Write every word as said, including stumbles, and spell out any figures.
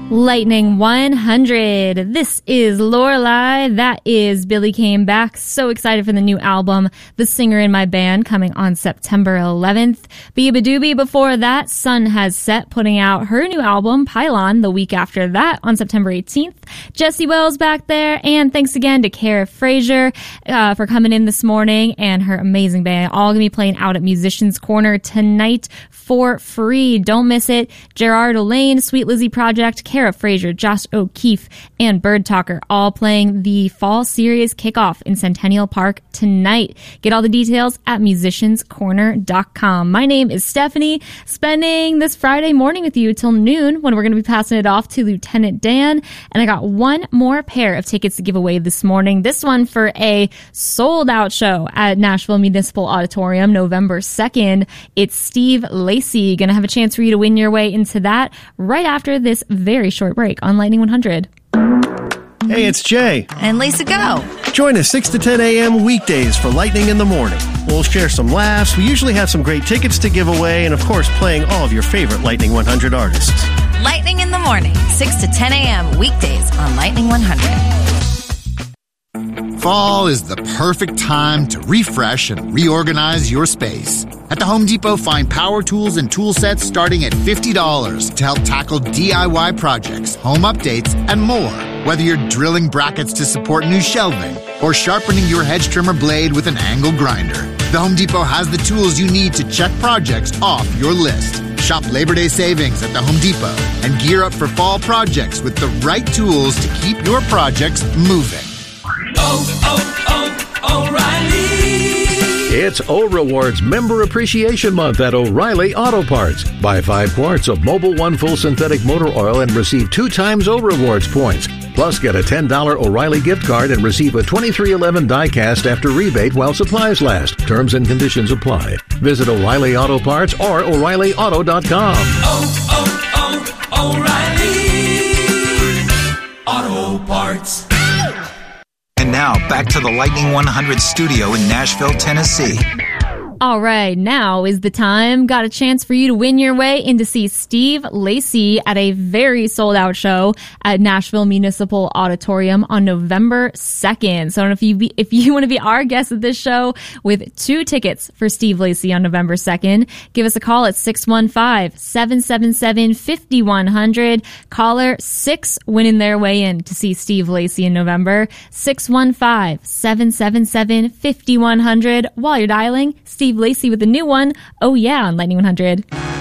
Lightning one hundred. This is Lorelei. That is Billy Came Back. So excited for the new album, The Singer in My Band, coming on September eleventh. Biba Doobie before that, Sun Has Set, putting out her new album, Pylon, the week after that on September eighteenth. Jessie Wells back there. And thanks again to Kara Frazier uh, for coming in this morning and her amazing band. All going to be playing out at Musicians Corner tonight for free. Don't miss it. Gerard Olaine, Sweet Lizzie Project, Kara Frazier, Josh O'Keefe, and Bird Talker all playing the Fall Series kickoff in Centennial Park tonight. Get all the details at musicians corner dot com. My name is Stephanie, spending this Friday morning with you till noon when we're going to be passing it off to Lieutenant Dan. And I got one more pair of tickets to give away this morning. This one for a sold-out show at Nashville Municipal Auditorium, November second. It's Steve Lacy. Going to have a chance for you to win your way into that right after this very short break on Lightning one hundred. Hey, it's Jay. And Lisa Go. Join us six to ten a.m. weekdays for Lightning in the Morning. We'll share some laughs. We usually have some great tickets to give away, and of course, playing all of your favorite Lightning one hundred artists. Lightning in the Morning, six to ten a.m. weekdays on Lightning one hundred. Fall is the perfect time to refresh and reorganize your space. At the Home Depot, find power tools and tool sets starting at fifty dollars to help tackle D I Y projects, home updates, and more. Whether you're drilling brackets to support new shelving or sharpening your hedge trimmer blade with an angle grinder, the Home Depot has the tools you need to check projects off your list. Shop Labor Day savings at the Home Depot and gear up for fall projects with the right tools to keep your projects moving. Oh, oh, oh, O'Reilly! It's O-Rewards Member Appreciation Month at O'Reilly Auto Parts. Buy five quarts of Mobil One Full Synthetic Motor Oil and receive two times O-Rewards points. Plus, get a ten dollars O'Reilly gift card and receive a twenty-three eleven die-cast after rebate while supplies last. Terms and conditions apply. Visit O'Reilly Auto Parts or O'Reilly Auto dot com. Oh, oh, oh, O'Reilly Auto Parts. And now, back to the Lightning one hundred studio in Nashville, Tennessee. All right, now is the time. Got a chance for you to win your way in to see Steve Lacy at a very sold-out show at Nashville Municipal Auditorium on November second. So I don't know if you be, if you want to be our guest at this show with two tickets for Steve Lacy on November second, give us a call at six one five, seven seven seven, five one zero zero. Caller six winning their way in to see Steve Lacy in November. six one five, seven seven seven, five one zero zero. While you're dialing, Steve Steve Lacy with the new one, Oh Yeah, on Lightning one hundred.